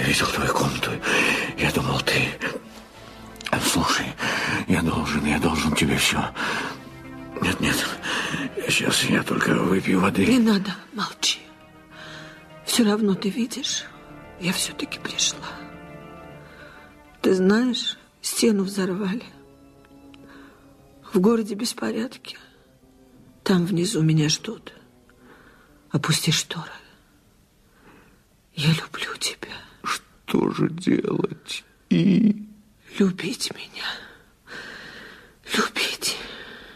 видел твою комнату. Я думал, ты... Слушай, я должен тебе все. Нет, сейчас я только выпью воды. Не надо, молчи. Все равно ты видишь, я все-таки пришла. Ты знаешь, стену взорвали. В городе беспорядки. Там внизу меня ждут. Опусти шторы. Я люблю тебя. Что же делать? И... Любить меня. Любить.